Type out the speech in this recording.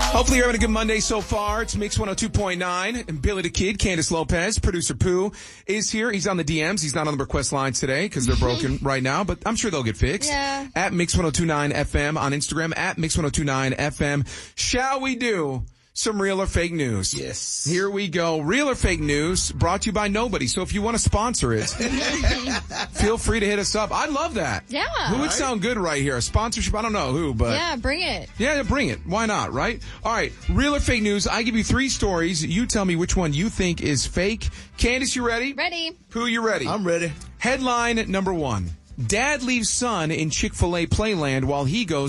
Hopefully you're having a good Monday so far. It's Mix 102.9 and Billy the Kid, Candace Lopez, producer Pooh is here. He's on the DMs. He's not on the request lines today because they're broken right now, but I'm sure they'll get fixed. Yeah. At Mix 102.9 FM on Instagram, at Mix 102.9 FM. Shall we do some real or fake news? Yes. Here we go. Real or fake news brought to you by nobody. So if you want to sponsor it, feel free to hit us up. I'd love that. Yeah. Who would sound good right here? A sponsorship? I don't know who, but. Yeah, bring it. Yeah, bring it. Why not, right? All right. Real or fake news. I give you 3 stories. You tell me which one you think is fake. Candace, you ready? Ready. Who, you ready? I'm ready. Headline number 1. Dad leaves son in Chick-fil-A Playland while he goes